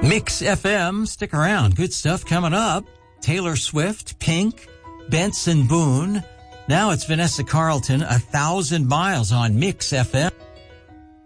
Mix FM, stick around. Good stuff coming up. Taylor Swift, Pink, Benson Boone. Now it's Vanessa Carlton, 1,000 Miles on Mix FM.